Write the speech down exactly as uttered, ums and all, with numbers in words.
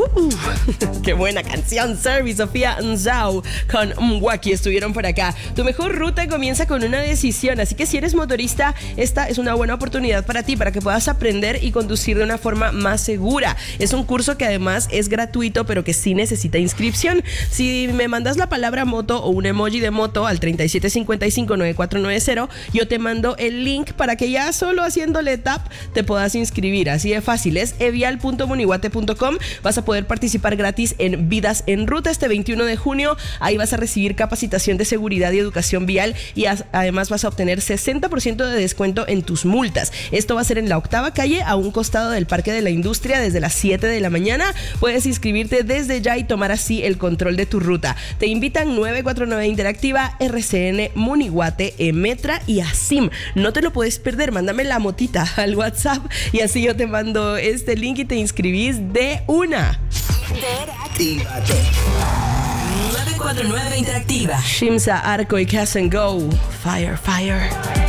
Uh, ¡Qué buena canción! Servi, Sofía Nzau con Mwaki estuvieron por acá. Tu mejor ruta comienza con una decisión, así que si eres motorista, esta es una buena oportunidad para ti, para que puedas aprender y conducir de una forma más segura. Es un curso que además es gratuito, pero que sí necesita inscripción. Si me mandas la palabra moto o un emoji de moto al treinta y siete cincuenta y cinco noventa y cuatro noventa, yo te mando el link para que ya solo haciéndole tap te puedas inscribir. Así de fácil, es evial punto moniguate punto com. Vas a poder participar gratis en Vidas en Ruta este veintiuno de junio. Ahí vas a recibir capacitación de seguridad y educación vial y as- además vas a obtener sesenta por ciento de descuento en tus multas. Esto va a ser en la octava calle, a un costado del Parque de la Industria, desde las siete de la mañana. Puedes inscribirte desde ya y tomar así el control de tu ruta. Te invitan nueve cuatro nueve Interactiva, R C N, Moniguate, Emetra y ASIM. No te lo puedes perder, mándame la motita al WhatsApp y así yo te mando este link y te inscribís de una. Actívate. nueve cuatro nueve Interactiva. Shimza, Arco y Cass and Go. Fire, fire.